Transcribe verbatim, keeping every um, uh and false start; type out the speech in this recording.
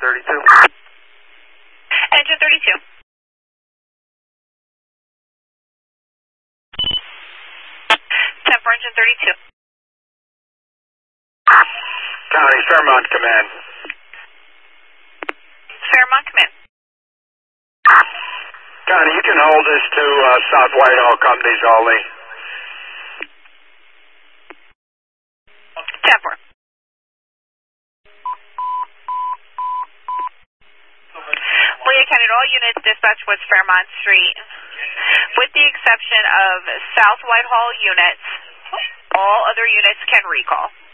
thirty-two. Engine thirty-two. ten for engine thirty-two. County, Fairmont Command. Fairmont Command. County, you can hold this to uh, South Whitehall Companies only. ten four. Lehigh County, all units dispatch was Fairmont Street. With the exception of South Whitehall units, all other units can recall.